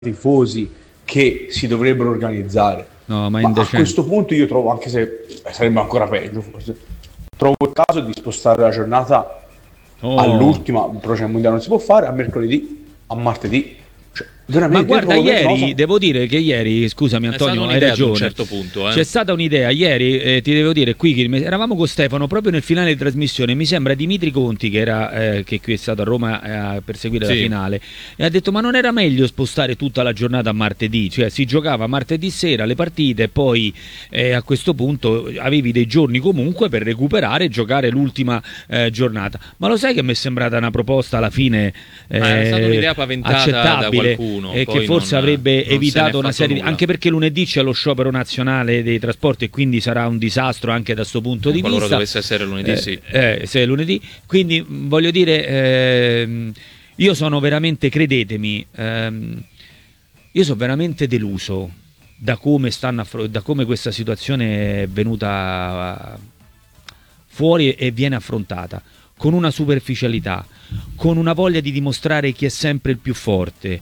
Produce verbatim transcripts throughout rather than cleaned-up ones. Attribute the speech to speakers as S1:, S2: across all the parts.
S1: tifosi che si dovrebbero organizzare.
S2: No, ma,
S1: ma a
S2: indecente.
S1: questo punto io trovo, anche se sarebbe ancora peggio forse, trovo il caso di spostare la giornata
S2: Oh.
S1: all'ultima, però c'è il mondiale, non si può fare, a mercoledì, a martedì. Cioè,
S2: Ma guarda, ieri,
S1: cosa...
S2: devo dire che ieri, scusami Antonio, hai ragione,
S3: ad un certo punto, eh.
S2: c'è stata un'idea, ieri eh, ti devo dire, qui eravamo con Stefano proprio nel finale di trasmissione, mi sembra Dimitri Conti che, era, eh, che qui è stato a Roma eh, per seguire
S3: sì.
S2: la finale, e ha detto ma non era meglio spostare tutta la giornata a martedì, cioè si giocava martedì sera le partite e poi eh, a questo punto avevi dei giorni comunque per recuperare e giocare l'ultima eh, giornata. Ma lo sai che mi è sembrata una proposta alla fine eh,
S3: è stata un'idea paventata
S2: accettabile,
S3: da qualcuno,
S2: e che forse
S3: non,
S2: avrebbe
S3: non
S2: evitato una serie di...
S3: nulla.
S2: anche perché lunedì c'è lo sciopero nazionale dei trasporti e quindi sarà un disastro anche da sto punto
S3: eh,
S2: di
S3: qualora
S2: vista.
S3: dovesse essere lunedì,
S2: eh,
S3: sì.
S2: Eh, se è lunedì, quindi voglio dire, ehm, io sono veramente, credetemi, ehm, io sono veramente deluso da come stanno affro- da come questa situazione è venuta fuori e viene affrontata con una superficialità, con una voglia di dimostrare chi è sempre il più forte,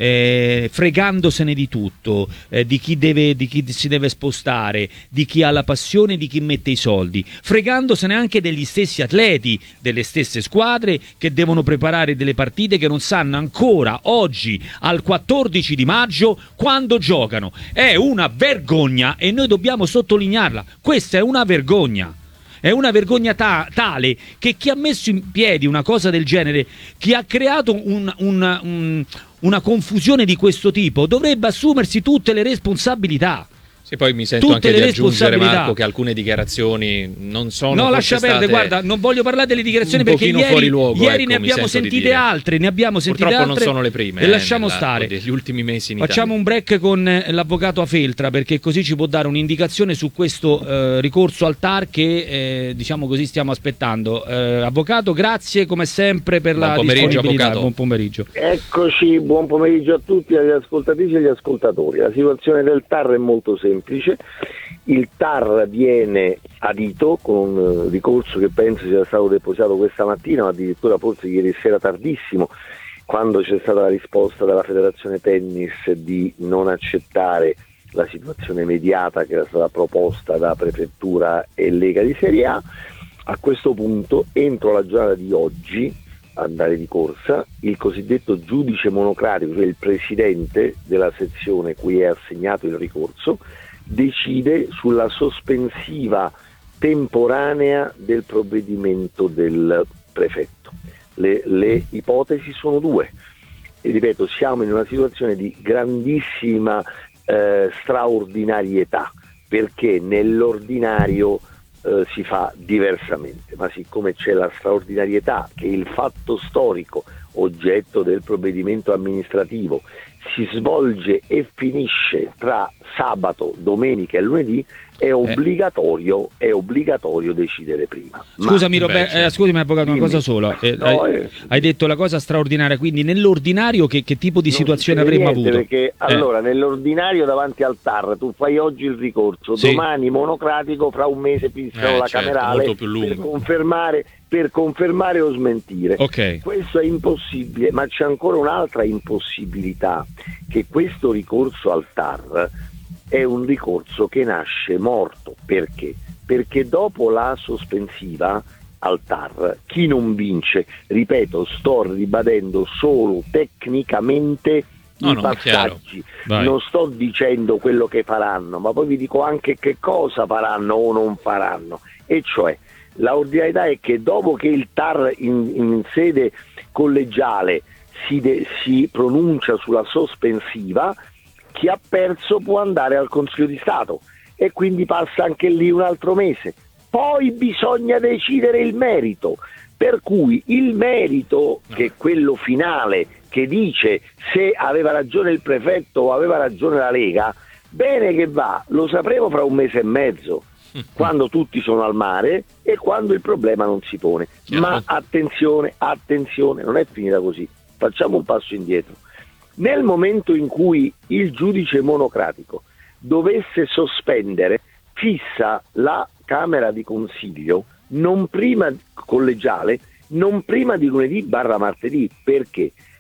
S2: eh, fregandosene di tutto, eh, di chi deve, di chi si deve spostare, di chi ha la passione, di chi mette i soldi, fregandosene anche degli stessi atleti, delle stesse squadre che devono preparare delle partite che non sanno ancora oggi, al quattordici di maggio, quando giocano. È una vergogna e noi dobbiamo sottolinearla. Questa è una vergogna. È una vergogna ta- tale che chi ha messo in piedi una cosa del genere, chi ha creato un, un, un, una confusione di questo tipo, dovrebbe assumersi tutte le responsabilità.
S3: Sì, poi mi sento
S2: Tutte
S3: anche
S2: le
S3: di aggiungere,
S2: responsabilità.
S3: Marco, che alcune dichiarazioni non sono
S2: No,
S3: forse
S2: lascia perdere,
S3: state
S2: guarda, non voglio parlare delle dichiarazioni
S3: un
S2: perché
S3: pochino
S2: ieri,
S3: fuori luogo,
S2: ieri
S3: ecco,
S2: ne
S3: mi
S2: abbiamo
S3: sento di
S2: sentite
S3: dire.
S2: altre, ne abbiamo sentite
S3: Purtroppo
S2: altre
S3: non sono le prime,
S2: e
S3: eh,
S2: lasciamo
S3: nella-
S2: stare.
S3: degli ultimi mesi in
S2: Facciamo
S3: Italia.
S2: un break con eh, l'avvocato Afeltra, perché così ci può dare un'indicazione su questo eh, ricorso al T A R che eh, diciamo così stiamo aspettando. Eh, avvocato, grazie come sempre per
S3: Buon
S2: la
S3: pomeriggio,
S2: disponibilità.
S3: avvocato.
S2: Buon pomeriggio.
S4: Eccoci, buon pomeriggio a tutti, agli ascoltatrici e agli ascoltatori. La situazione del T A R è molto semplice. Il T A R viene adito con un ricorso che penso sia stato depositato questa mattina, ma addirittura forse ieri sera tardissimo, quando c'è stata la risposta dalla Federazione Tennis di non accettare la situazione mediata che era stata proposta da Prefettura e Lega di Serie A. A questo punto, entro la giornata di oggi, andare di corsa, il cosiddetto giudice monocratico, cioè il presidente della sezione cui è assegnato il ricorso, decide sulla sospensiva temporanea del provvedimento del prefetto. Le, le ipotesi sono due. E ripeto, siamo in una situazione di grandissima eh, straordinarietà, perché nell'ordinario eh, si fa diversamente, ma siccome c'è la straordinarietà che il fatto storico oggetto del provvedimento amministrativo si svolge e finisce tra sabato, domenica e lunedì, è obbligatorio, eh. è obbligatorio decidere prima.
S2: Scusami
S4: Ma,
S2: Roberto,
S3: beh,
S2: eh, scusami avvocato, una cosa sola. Eh,
S4: no,
S2: hai,
S4: eh,
S2: hai detto la cosa straordinaria, quindi nell'ordinario che, che tipo di
S4: non
S2: situazione
S4: succede
S2: avremmo
S4: niente,
S2: avuto?
S4: Perché
S2: Eh.
S4: allora nell'ordinario davanti al T A R tu fai oggi il ricorso,
S2: Sì.
S4: domani monocratico, fra un mese fissano
S3: Eh,
S4: la
S3: certo,
S4: camerale
S3: molto più lungo.
S4: per confermare, per confermare o smentire.
S2: Ok.
S4: Questo è impossibile, ma c'è ancora un'altra impossibilità, che questo ricorso al T A R è un ricorso che nasce morto. Perché? Perché dopo la sospensiva al T A R, chi non vince, ripeto, sto ribadendo solo tecnicamente
S3: No,
S4: i
S3: no, è chiaro.
S4: passaggi,
S2: Vai.
S4: non sto dicendo quello che faranno, ma poi vi dico anche che cosa faranno o non faranno, e cioè la ordinarietà è che dopo che il T A R in, in sede collegiale si, de, si pronuncia sulla sospensiva, chi ha perso può andare al Consiglio di Stato e quindi passa anche lì un altro mese. Poi bisogna decidere il merito, per cui il merito, che è quello finale, che dice se aveva ragione il prefetto o aveva ragione la Lega, bene che va, lo sapremo fra un mese e mezzo, quando tutti sono al mare e quando il problema non si pone.
S3: Chiaro.
S4: Ma attenzione, attenzione, non è finita così, facciamo un passo indietro. Nel momento in cui il giudice monocratico dovesse sospendere, fissa la Camera di Consiglio non prima collegiale, non prima di lunedì barra martedì. Perché?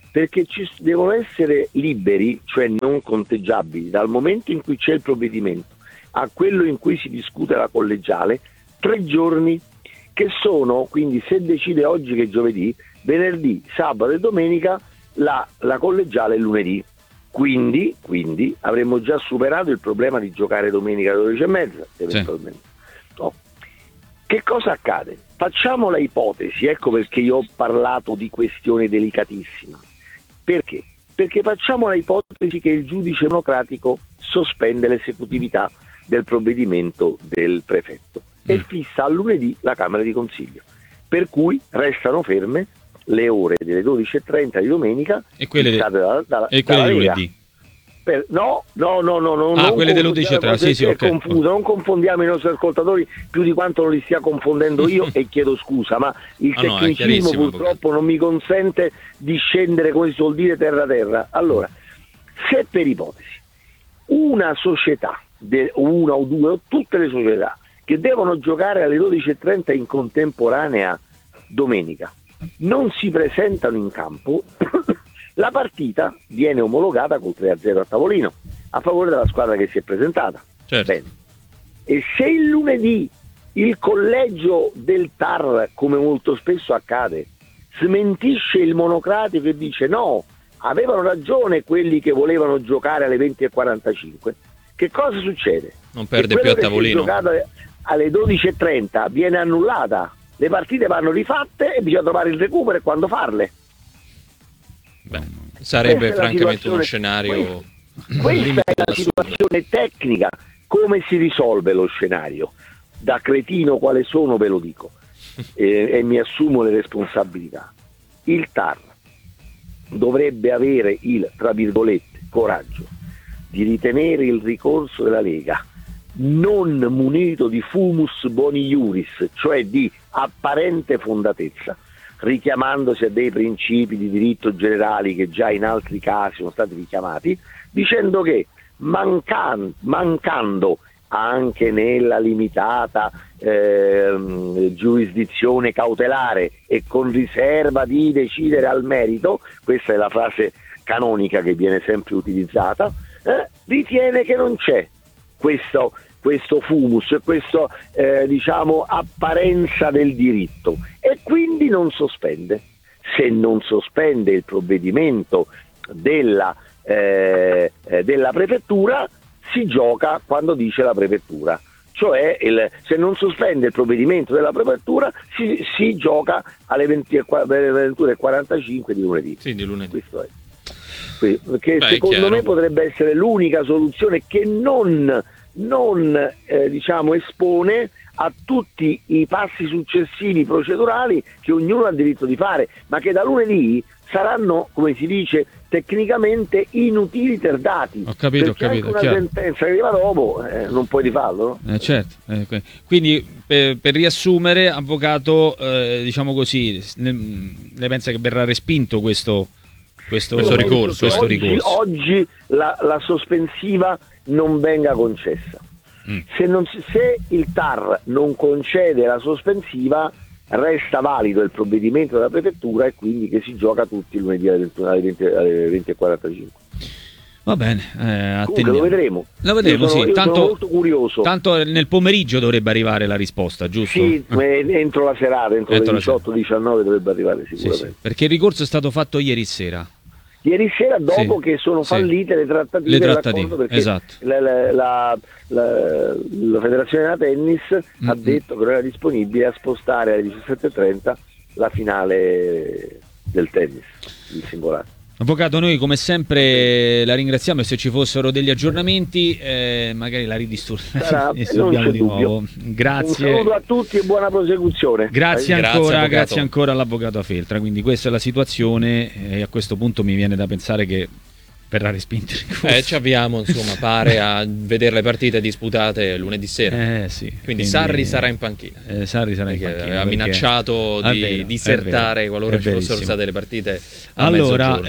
S4: perché ci devono essere liberi, cioè non conteggiabili, dal momento in cui c'è il provvedimento a quello in cui si discute la collegiale, tre giorni, che sono, quindi se decide oggi che è giovedì, venerdì, sabato e domenica, la, la collegiale è lunedì. Quindi, quindi avremmo già superato il problema di giocare domenica alle dodici e mezza, eventualmente. Sì. No. Che cosa accade? Facciamo la ipotesi, ecco perché io ho parlato di questione delicatissima. Perché? Perché facciamo la ipotesi che il giudice monocratico sospende l'esecutività del provvedimento del prefetto mm. e fissa a lunedì la Camera di Consiglio, per cui restano ferme le ore delle dodici e trenta di domenica
S2: e quelle, de-
S4: dalla, dalla,
S2: e quelle di lunedì.
S4: Per, no, no, no, no, no.
S2: Ah, quelle delle dodici e trenta, sì, sì,
S4: è
S2: okay.
S4: confuso, non confondiamo i nostri ascoltatori più di quanto non li stia confondendo io e chiedo scusa, ma il
S3: ah,
S4: tecnicismo
S3: no,
S4: purtroppo non mi consente di scendere, come si suol dire, terra terra. Allora, se per ipotesi una società, de, una o due o tutte le società che devono giocare alle dodici e trenta in contemporanea domenica non si presentano in campo, la partita viene omologata col tre a zero a tavolino a favore della squadra che si è presentata.
S3: Certo.
S4: Bene. E se il lunedì il collegio del T A R, come molto spesso accade, smentisce il monocratico e dice no, avevano ragione quelli che volevano giocare alle venti e quarantacinque, che cosa succede?
S3: Non perde più a tavolino.
S4: Giocata alle dodici e trenta viene annullata, le partite vanno rifatte e bisogna trovare il recupero e quando farle.
S3: Beh, sarebbe francamente uno
S4: situazione...
S3: scenario.
S4: Questa è la situazione tecnica. Come si risolve lo scenario? Da cretino quale sono ve lo dico e, e mi assumo le responsabilità. Il T A R dovrebbe avere il, tra virgolette, coraggio di ritenere il ricorso della Lega non munito di fumus boni iuris, cioè di apparente fondatezza, richiamandosi a dei principi di diritto generali che già in altri casi sono stati richiamati, dicendo che mancan- mancando anche nella limitata eh, giurisdizione cautelare e con riserva di decidere al merito, questa è la frase canonica che viene sempre utilizzata, eh, ritiene che non c'è questo, questo fumus, questa eh, diciamo apparenza del diritto e quindi non sospende. Se non sospende il provvedimento della, eh, della prefettura, si gioca quando dice la prefettura, cioè il, se non sospende il provvedimento della prefettura si, si gioca alle ventuno e quarantacinque di lunedì.
S3: Sì, di lunedì.
S4: Questo è. Che
S3: Beh,
S4: secondo me potrebbe essere l'unica soluzione che non, non eh, diciamo espone a tutti i passi successivi procedurali che ognuno ha il diritto di fare, ma che da lunedì saranno, come si dice tecnicamente, inutiliterdati.
S2: Ho capito, ho capito.
S4: Anche una sentenza che arriva dopo eh, non puoi rifarlo, no?
S2: Eh, certo. Eh, quindi per, per riassumere, avvocato, eh, diciamo così, ne, ne pensa che verrà respinto questo questo, questo ricorso? Questo
S4: oggi,
S2: ricorso.
S4: oggi la, la sospensiva non venga concessa. Mm. Se, non, se il T A R non concede la sospensiva, resta valido il provvedimento della prefettura e quindi che si gioca tutti il lunedì alle venti e quarantacinque.
S2: Va bene, eh,
S4: comunque lo vedremo.
S2: Lo vedremo,
S4: sono,
S2: sì. Tanto,
S4: sono molto curioso.
S2: Tanto nel pomeriggio dovrebbe arrivare la risposta, giusto?
S4: Sì, eh. entro la serata, entro, entro le diciotto diciannove dovrebbe arrivare sicuramente.
S2: Sì, sì, perché il ricorso è stato fatto ieri sera.
S4: Ieri sera dopo
S2: sì,
S4: che sono fallite sì. le trattative,
S2: le trattative perché
S4: esatto. la, la, la, la, la Federazione da Tennis mm-hmm. ha detto che non era disponibile a spostare alle diciassette e trenta la finale del tennis, il singolare.
S2: Avvocato, noi come sempre la ringraziamo e se ci fossero degli aggiornamenti eh, magari la ridisturbiamo di nuovo. Grazie.
S4: Un saluto a tutti e buona prosecuzione.
S2: Grazie
S3: grazie
S2: ancora,
S3: avvocato.
S2: grazie ancora all'avvocato Feltra. Quindi questa è la situazione e a questo punto mi viene da pensare che verrà respinto il ricorso.
S3: Eh, ci avviamo, insomma, pare a vedere le partite disputate lunedì sera.
S2: Eh, sì.
S3: Quindi,
S2: Quindi
S3: Sarri sarà in panchina.
S2: Eh, Sarri sarà in
S3: Perché
S2: panchina.
S3: aveva
S2: perché-
S3: minacciato
S2: È
S3: di
S2: vero,
S3: disertare
S2: è vero,
S3: qualora
S2: è
S3: ci fossero
S2: verissimo.
S3: state le partite a
S2: Allora,
S3: mezzogiorno.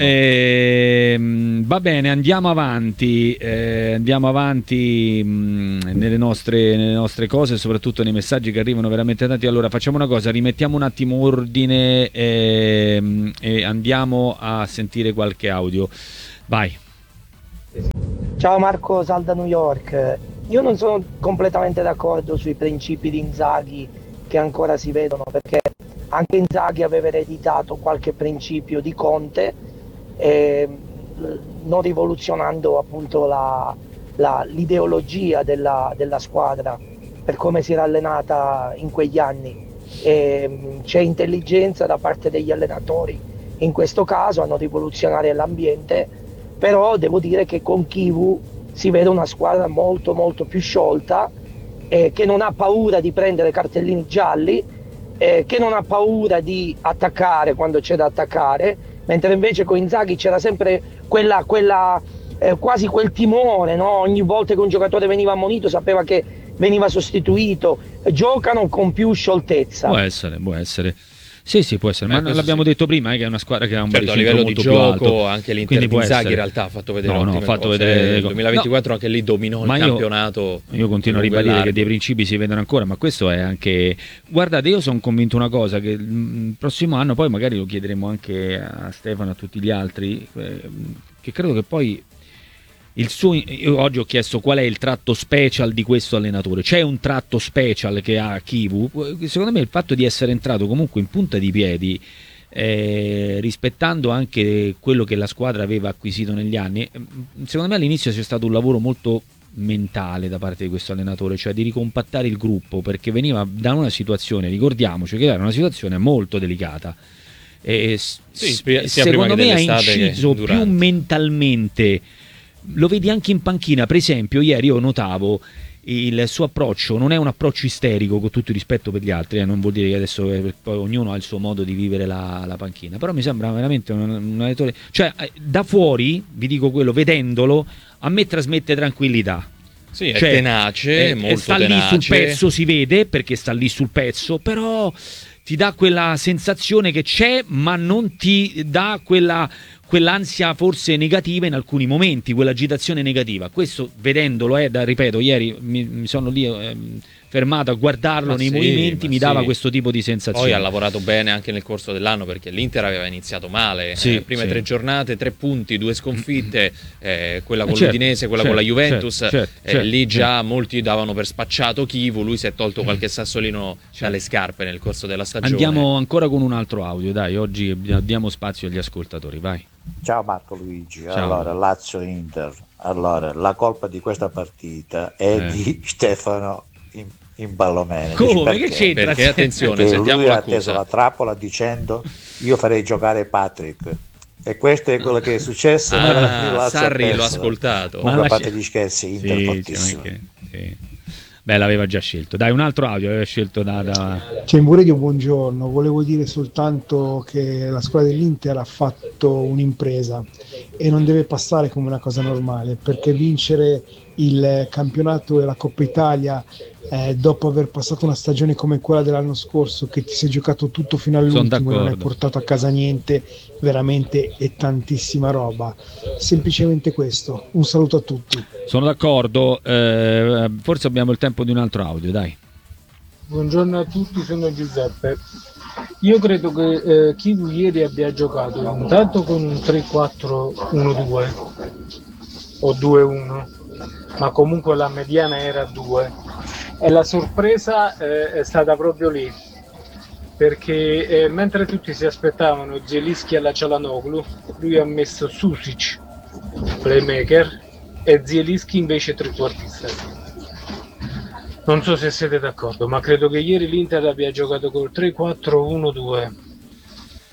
S2: ehm, va bene, andiamo avanti, eh, andiamo avanti mh, nelle, nostre, nelle nostre cose, soprattutto nei messaggi che arrivano veramente tanti. Allora, facciamo una cosa, rimettiamo un attimo ordine ehm, e andiamo a sentire qualche audio. Vai.
S5: Ciao Marco, Sal da New York. Io non sono completamente d'accordo sui principi di Inzaghi che ancora si vedono, perché anche Inzaghi aveva ereditato qualche principio di Conte, eh, non rivoluzionando appunto la, la, l'ideologia della, della squadra per come si era allenata in quegli anni. E, c'è intelligenza da parte degli allenatori in questo caso a non rivoluzionare l'ambiente, però devo dire che con Chivu si vede una squadra molto molto più sciolta, eh, che non ha paura di prendere cartellini gialli, eh, che non ha paura di attaccare quando c'è da attaccare, mentre invece con Inzaghi c'era sempre quella, quella eh, quasi quel timore, no? Ogni volta che un giocatore veniva ammonito sapeva che veniva sostituito, giocano con più scioltezza.
S2: Può essere, può essere. Sì, sì, può essere,
S3: Eh,
S2: ma
S3: questo
S2: l'abbiamo
S3: sì.
S2: detto prima eh, che è una squadra che ha un
S3: Certo, a
S2: baricentro
S3: livello di
S2: molto più alto.
S3: gioco anche l'Inter
S2: Quindi
S3: di
S2: può
S3: Inzaghi
S2: essere.
S3: in realtà ha fatto vedere
S2: No, no,
S3: ottime
S2: ha fatto
S3: cose.
S2: vedere-
S3: Nel duemilaventiquattro anche lì dominò
S2: Ma
S3: il
S2: io-
S3: campionato.
S2: Io continuo a
S3: lungo e
S2: ribadire che
S3: largo.
S2: dei principi si vedono ancora, ma questo è anche... Guardate, io sono convinto una cosa, che il prossimo anno, poi magari lo chiederemo anche a Stefano e a tutti gli altri, eh, che credo che poi il suo... Io oggi ho chiesto qual è il tratto special di questo allenatore. C'è un tratto special che ha Chivu? Secondo me il fatto di essere entrato comunque in punta di piedi, Eh, rispettando anche quello che la squadra aveva acquisito negli anni, secondo me all'inizio c'è stato un lavoro molto mentale da parte di questo allenatore, cioè di ricompattare il gruppo, perché veniva da una situazione, ricordiamoci che era una situazione molto delicata, e s-
S3: Sì, sia
S2: secondo
S3: prima che
S2: me ha
S3: dell'estate che
S2: inciso più
S3: durante.
S2: mentalmente. Lo vedi anche in panchina, per esempio ieri io notavo il suo approccio, non è un approccio isterico, con tutto il rispetto per gli altri, eh, non vuol dire che adesso eh, poi ognuno ha il suo modo di vivere la, la panchina, però mi sembra veramente un, un allenatore, cioè eh, da fuori, vi dico quello, vedendolo, a me trasmette tranquillità.
S3: Sì, è
S2: Cioè,
S3: tenace,
S2: eh,
S3: molto
S2: sta
S3: tenace.
S2: lì sul pezzo, si vede perché sta lì sul pezzo, però ti dà quella sensazione che c'è, ma non ti dà quella, quell'ansia forse negativa in alcuni momenti, quell'agitazione negativa. Questo vedendolo, eh, da, ripeto, ieri mi, mi sono lì eh, fermato a guardarlo
S3: Ma
S2: nei
S3: sì,
S2: movimenti,
S3: ma
S2: mi dava
S3: sì.
S2: questo tipo di sensazione.
S3: Poi ha lavorato bene anche nel corso dell'anno, perché l'Inter aveva iniziato male.
S2: Sì,
S3: eh, prime
S2: sì.
S3: tre giornate, tre punti, due sconfitte, eh, quella
S2: Eh,
S3: con
S2: certo,
S3: l'Udinese, quella
S2: certo,
S3: con la Juventus.
S2: certo, certo,
S3: eh,
S2: certo,
S3: lì già
S2: certo.
S3: molti davano per spacciato Chivu, lui si è tolto qualche sassolino dalle scarpe nel corso della stagione.
S2: Andiamo ancora con un altro audio, dai, oggi diamo spazio agli ascoltatori, vai.
S6: Ciao Marco Luigi,
S2: Ciao.
S6: allora Lazio-Inter, allora la colpa di questa partita è
S2: Eh.
S6: di Stefano in, in Ballomene.
S2: Come?
S6: Dici
S2: Che
S6: perché?
S2: c'entra?
S3: Perché attenzione,
S6: Perché
S3: sentiamo
S6: lui ha atteso
S3: l'accusa.
S6: la trappola dicendo io farei giocare Patrick, e questo è quello che è successo. ma alla fine
S3: Ah,
S6: Lazio ha
S3: Sarri l'ho
S6: perso.
S3: ascoltato.
S2: Ma
S6: Comunque, a
S2: lascia-
S6: parte gli scherzi, Inter
S2: Sì,
S6: fortissimo.
S2: sì, anche- sì. Beh, l'aveva già scelto. Dai, un altro audio, aveva scelto da... da...
S7: Cemburedio, buongiorno. Volevo dire soltanto che la squadra dell'Inter ha fatto un'impresa e non deve passare come una cosa normale, perché vincere il campionato e la Coppa Italia eh, dopo aver passato una stagione come quella dell'anno scorso, che ti sei giocato tutto fino all'ultimo e non hai
S2: d'accordo.
S7: portato a casa niente, veramente è tantissima roba. Semplicemente questo. Un saluto a tutti.
S2: Sono d'accordo, eh, forse abbiamo il tempo di un altro audio, dai.
S8: Buongiorno a tutti, sono Giuseppe. Io credo che eh, Chivu ieri abbia giocato intanto con un tre quattro uno due o due uno, ma comunque la mediana era due, e la sorpresa eh, è stata proprio lì, perché eh, mentre tutti si aspettavano Zielinski alla Çalhanoğlu, lui ha messo Susic playmaker e Zielinski invece trequartista. Non so se siete d'accordo, ma credo che ieri l'Inter abbia giocato col tre quattro uno due.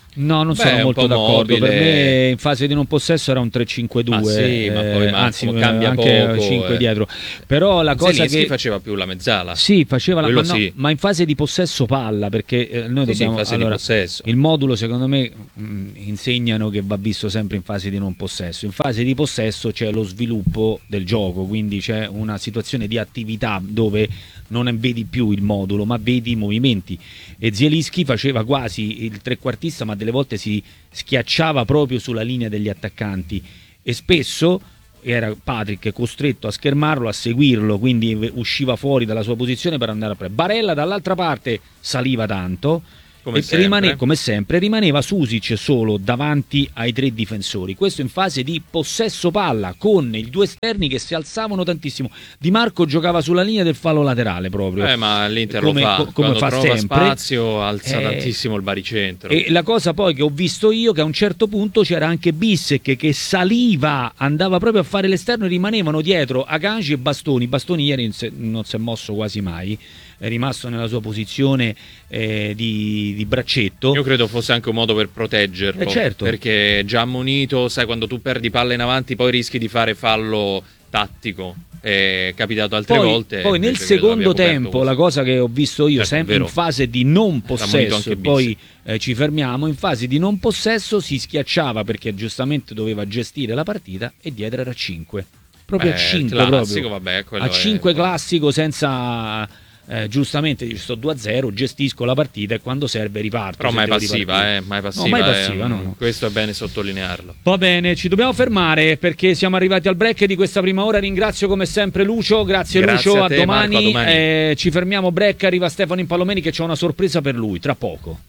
S2: No, non
S3: Beh,
S2: sono
S3: è un
S2: molto
S3: po'
S2: d'accordo.
S3: mobile.
S2: Per me in fase di non possesso era un tre cinque due,
S3: Ma sì, ma poi
S2: eh,
S3: ma
S2: anzi
S3: come cambia
S2: anche
S3: poco,
S2: cinque
S3: eh.
S2: dietro. Però la cosa
S3: Zelinski
S2: che
S3: faceva più la mezzala.
S2: sì, faceva la ma,
S3: Quello
S2: no,
S3: sì.
S2: ma in fase di possesso palla, perché eh, noi
S3: Sì, sì,
S2: dobbiamo
S3: in fase
S2: allora,
S3: di possesso.
S2: il modulo secondo me mh, insegnano che va visto sempre in fase di non possesso. In fase di possesso c'è lo sviluppo del gioco, quindi c'è una situazione di attività dove non vedi più il modulo, ma vedi i movimenti. E Zielinski faceva quasi il trequartista, ma delle volte si schiacciava proprio sulla linea degli attaccanti e spesso era Patrick costretto a schermarlo, a seguirlo, quindi usciva fuori dalla sua posizione per andare a prendere. Barella dall'altra parte saliva tanto
S3: Come
S2: e
S3: sempre.
S2: rimane- come sempre rimaneva Susic solo davanti ai tre difensori, questo in fase di possesso palla con i due esterni che si alzavano tantissimo. Di Marco giocava sulla linea del fallo laterale proprio,
S3: Eh, ma l'Inter
S2: come,
S3: lo fa,
S2: co- come
S3: quando
S2: fa
S3: trova
S2: sempre.
S3: spazio alza
S2: Eh,
S3: tantissimo il baricentro.
S2: E la cosa poi che ho visto io, che a un certo punto c'era anche Bissek che saliva, andava proprio a fare l'esterno e rimanevano dietro Akanji e Bastoni. Bastoni ieri non si- non si è mosso quasi mai, è rimasto nella sua posizione eh, di, di braccetto.
S3: Io credo fosse anche un modo per proteggerlo,
S2: Eh, certo.
S3: perché già ammonito, sai, quando tu perdi palla in avanti poi rischi di fare fallo tattico. È capitato altre
S2: Poi,
S3: volte.
S2: poi nel
S3: invece credo
S2: secondo
S3: abbia coperto
S2: tempo,
S3: così.
S2: la cosa che ho visto io,
S3: Certo, è
S2: sempre in
S3: vero.
S2: fase di non
S3: Ammonito
S2: possesso,
S3: anche
S2: e poi
S3: Bissek.
S2: eh, ci fermiamo, in fase di non possesso si schiacciava perché giustamente doveva gestire la partita e dietro era a cinque. Proprio
S3: Beh,
S2: a cinque,
S3: classico,
S2: proprio.
S3: vabbè, quello
S2: a
S3: è-
S2: cinque classico senza... eh, giustamente io sto due a zero, gestisco la partita e quando serve riparto.
S3: Però
S2: se
S3: mai
S2: devo
S3: passiva,
S2: ripartire.
S3: eh, mai passiva.
S2: No, mai
S3: eh,
S2: passiva, no, no.
S3: Questo è bene sottolinearlo.
S2: Va bene, ci dobbiamo fermare perché siamo arrivati al break di questa prima ora. Ringrazio come sempre Lucio, grazie,
S3: Grazie
S2: Lucio,
S3: a
S2: a,
S3: te,
S2: domani.
S3: Marco, a domani.
S2: Eh, ci fermiamo break, arriva Stefano Impalomeni che c'è una sorpresa per lui tra poco.